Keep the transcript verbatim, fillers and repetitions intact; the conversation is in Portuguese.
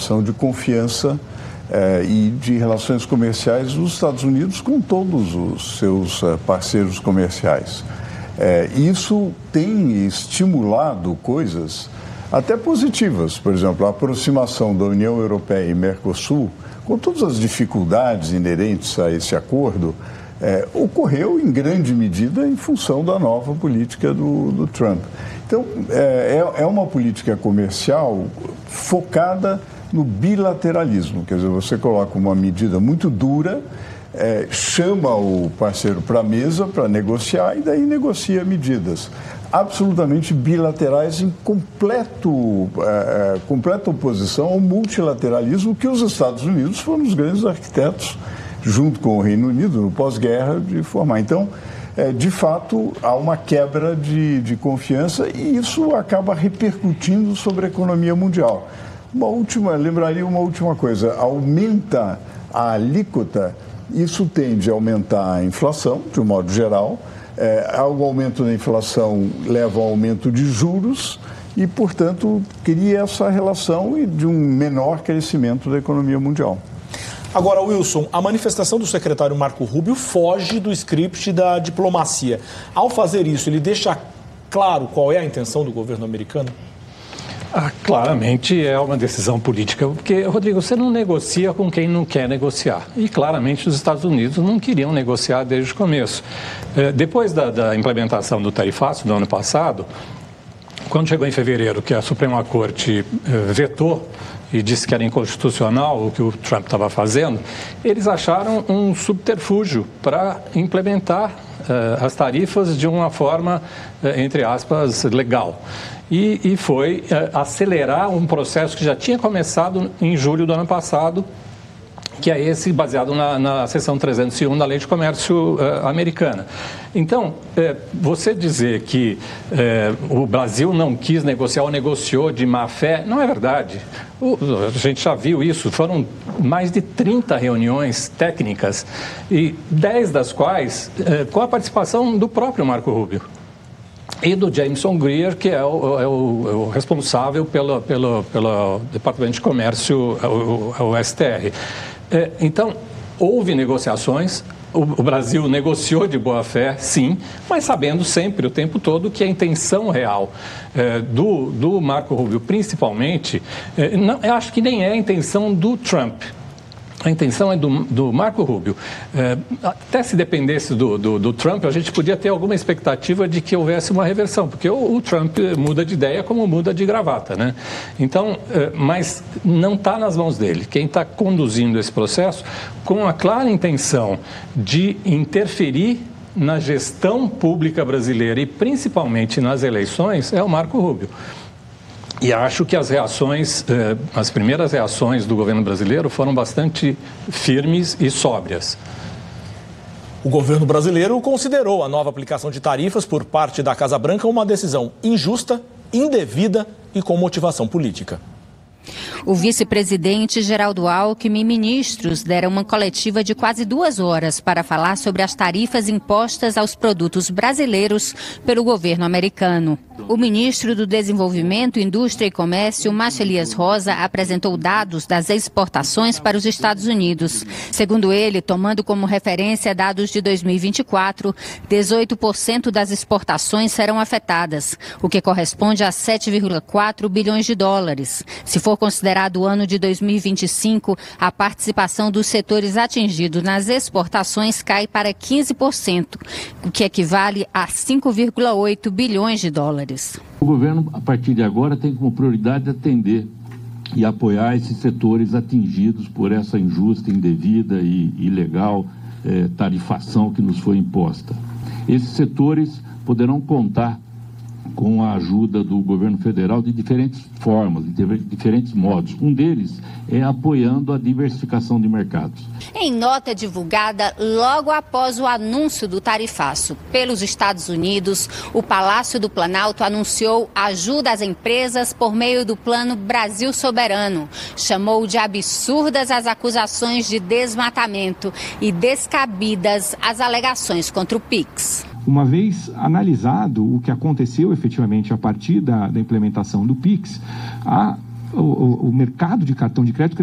relação de confiança eh, e de relações comerciais dos Estados Unidos com todos os seus eh, parceiros comerciais. Eh, isso tem estimulado coisas até positivas, por exemplo, a aproximação da União Europeia e Mercosul, com todas as dificuldades inerentes a esse acordo, é, ocorreu em grande medida em função da nova política do, do Trump. Então, é, é uma política comercial focada no bilateralismo, quer dizer, você coloca uma medida muito dura, é, chama o parceiro para a mesa para negociar e daí negocia medidas absolutamente bilaterais em completo, é, completa oposição ao multilateralismo que os Estados Unidos foram os grandes arquitetos, junto com o Reino Unido, no pós-guerra, de formar. Então, é, de fato, há uma quebra de, de confiança e isso acaba repercutindo sobre a economia mundial. Uma última, lembraria uma última coisa, aumenta a alíquota, isso tende a aumentar a inflação, de um modo geral. É, o aumento da inflação leva ao aumento de juros e, portanto, cria essa relação de um menor crescimento da economia mundial. Agora, Wilson, a manifestação do secretário Marco Rubio foge do script da diplomacia. Ao fazer isso, ele deixa claro qual é a intenção do governo americano? Ah, claramente é uma decisão política, porque, Rodrigo, você não negocia com quem não quer negociar. E claramente os Estados Unidos não queriam negociar desde o começo. É, depois da, da implementação do tarifaço do ano passado, quando chegou em fevereiro, que a Suprema Corte eh, vetou e disse que era inconstitucional o que o Trump estava fazendo, eles acharam um subterfúgio para implementar eh, as tarifas de uma forma, eh, entre aspas, legal. E, e foi eh, acelerar um processo que já tinha começado em julho do ano passado, que é esse baseado na, na seção trezentos e um da Lei de Comércio uh, americana. Então, eh, você dizer que eh, o Brasil não quis negociar ou negociou de má fé, não é verdade. O, a gente já viu isso, foram mais de trinta reuniões técnicas e dez das quais eh, com a participação do próprio Marco Rubio e do Jameson Greer, que é o, é o, é o responsável pelo, pelo, pelo Departamento de Comércio, o, o S T R. É, então, houve negociações, o, o Brasil negociou de boa fé, sim, mas sabendo sempre, o tempo todo, que a intenção real é, do, do Marco Rubio, principalmente, é, não, eu acho que nem é a intenção do Trump. A intenção é do, do Marco Rubio. É, até se dependesse do, do, do Trump, a gente podia ter alguma expectativa de que houvesse uma reversão, porque o, o Trump muda de ideia como muda de gravata, né? Então, é, mas não está nas mãos dele. Quem está conduzindo esse processo com a clara intenção de interferir na gestão pública brasileira e principalmente nas eleições é o Marco Rubio. E acho que as reações, eh, as primeiras reações do governo brasileiro foram bastante firmes e sóbrias. O governo brasileiro considerou a nova aplicação de tarifas por parte da Casa Branca uma decisão injusta, indevida e com motivação política. O vice-presidente Geraldo Alckmin e ministros deram uma coletiva de quase duas horas para falar sobre as tarifas impostas aos produtos brasileiros pelo governo americano. O ministro do Desenvolvimento, Indústria e Comércio, Márcio Elias Rosa, apresentou dados das exportações para os Estados Unidos. Segundo ele, tomando como referência dados de dois mil e vinte e quatro, dezoito por cento das exportações serão afetadas, o que corresponde a sete vírgula quatro bilhões de dólares. Se for considerado o ano de dois mil e vinte e cinco, a participação dos setores atingidos nas exportações cai para quinze por cento, o que equivale a cinco vírgula oito bilhões de dólares. O governo, a partir de agora, tem como prioridade atender e apoiar esses setores atingidos por essa injusta, indevida e ilegal eh, tarifação que nos foi imposta. Esses setores poderão contar com a ajuda do governo federal de diferentes formas, de diferentes modos. Um deles é apoiando a diversificação de mercados. Em nota divulgada logo após o anúncio do tarifaço pelos Estados Unidos, o Palácio do Planalto anunciou ajuda às empresas por meio do Plano Brasil Soberano. Chamou de absurdas as acusações de desmatamento e descabidas as alegações contra o Pix. Uma vez analisado o que aconteceu efetivamente a partir da, da implementação do Pix, há o, o, o mercado de cartão de crédito